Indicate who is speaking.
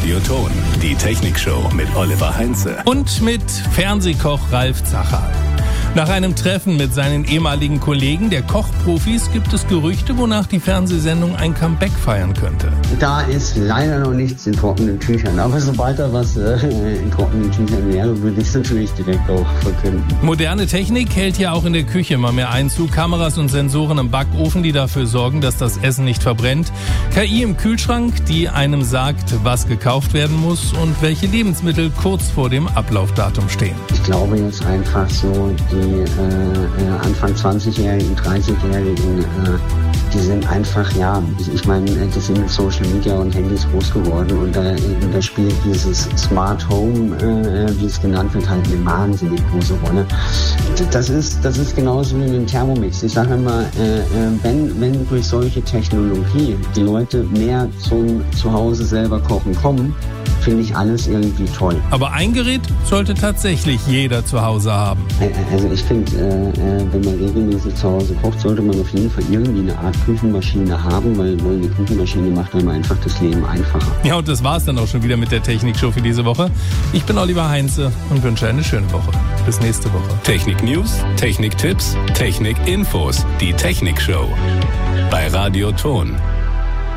Speaker 1: Radioton, die Technikshow mit Oliver Heinze.
Speaker 2: Und mit Fernsehkoch Ralf Zacherl. Nach einem Treffen mit seinen ehemaligen Kollegen, der Kochprofis, gibt es Gerüchte, wonach die Fernsehsendung ein Comeback feiern könnte.
Speaker 3: Da ist leider noch nichts in trockenen Tüchern. Aber sobald da was in trockenen Tüchern wäre, würde ich es natürlich direkt auch verkünden.
Speaker 2: Moderne Technik hält ja auch in der Küche immer mehr Einzug. Kameras und Sensoren im Backofen, die dafür sorgen, dass das Essen nicht verbrennt. KI im Kühlschrank, die einem sagt, was gekauft werden muss und welche Lebensmittel kurz vor dem Ablaufdatum stehen.
Speaker 3: Ich glaube jetzt einfach so, die Anfang 20-Jährigen, 30-Jährigen, die sind einfach, ich meine, die sind mit Social Media und Handys groß geworden und da spielt dieses Smart Home, wie es genannt wird, halt eine wahnsinnig große Rolle. Das ist genauso wie mit dem Thermomix. Ich sage immer, wenn durch solche Technologie die Leute mehr zum Zuhause selber kochen kommen, finde ich alles irgendwie toll.
Speaker 2: Aber ein Gerät sollte tatsächlich jeder zu Hause haben.
Speaker 3: Also ich finde, wenn man regelmäßig zu Hause kocht, sollte man auf jeden Fall irgendwie eine Art Küchenmaschine haben, weil eine Küchenmaschine macht einem einfach das Leben einfacher.
Speaker 2: Ja, und das war's dann auch schon wieder mit der Technikshow für diese Woche. Ich bin Oliver Heinze und wünsche eine schöne Woche. Bis nächste Woche.
Speaker 1: Technik-News, Technik-Tipps, Technik-Infos. Die Technikshow bei Radioton.